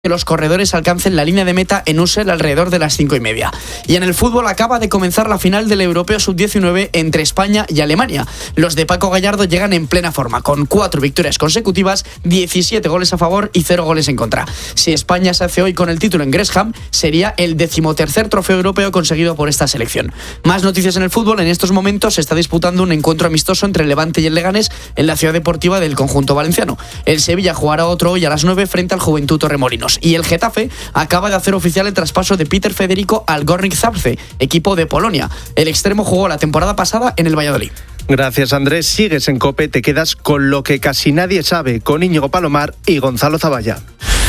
que los corredores alcancen la línea de meta en Ussel alrededor de las 5:30. Y en el fútbol acaba de comenzar la final del Europeo Sub-19 entre España y Alemania. Los de Paco Gallardo llegan en plena forma, con 4 victorias consecutivas, 17 goles a favor y 0 goles en contra. Si España se hace hoy con el título en Gresham, sería el 13º trofeo europeo conseguido por esta selección. Más noticias en el fútbol. En estos momentos se está disputando un encuentro amistoso entre el Levante y el Leganés en la ciudad deportiva del conjunto valenciano. El Sevilla jugará otro hoy a las 9 frente al Juventud Torremolinos. Y el Getafe acaba de hacer oficial el traspaso de Peter Federico al Górnik Zabrze, equipo de Polonia. El extremo jugó la temporada pasada en el Valladolid. Gracias, Andrés. Sigues en COPE, te quedas con lo que casi nadie sabe, con Íñigo Palomar y Gonzalo Zavalla.